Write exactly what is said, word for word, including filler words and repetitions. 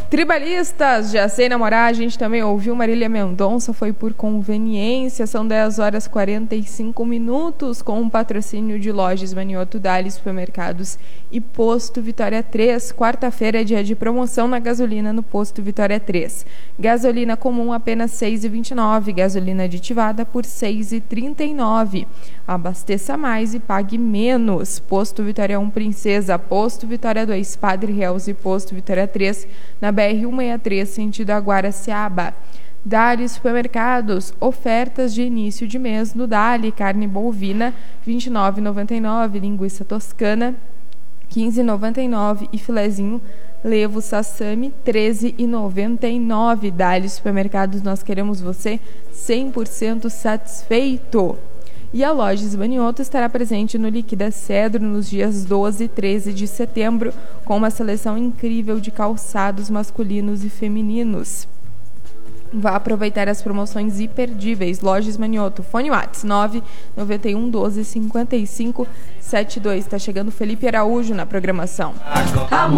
Tribalistas, já sei namorar, a gente também ouviu Marília Mendonça, foi por conveniência, são dez horas e quarenta e cinco minutos, com o patrocínio de Lojas Manioto, Dali Supermercados e Posto Vitória três. Quarta-feira é dia de promoção na gasolina no Posto Vitória três. Gasolina comum apenas seis reais e vinte e nove centavos, gasolina aditivada por seis reais e trinta e nove centavos. Abasteça mais e pague menos. Posto Vitória um Princesa, Posto Vitória dois Padre Reus e Posto Vitória três, na B R cento e sessenta e três, sentido Aguaraciaba. Dali Supermercados, ofertas de início de mês no Dali, carne bovina vinte e nove reais e noventa e nove centavos, linguiça toscana quinze reais e noventa e nove centavos e filezinho Levo Sassami treze reais e noventa e nove centavos. Dali Supermercados, nós queremos você cem por cento satisfeito. E a Lojas Manioto estará presente no Liquida Cedro nos dias doze e treze de setembro, com uma seleção incrível de calçados masculinos e femininos. Vá aproveitar as promoções imperdíveis. Lojas Manioto, fone WhatsApp nove nove um doze cinquenta e cinco setenta e dois. Está chegando Felipe Araújo na programação.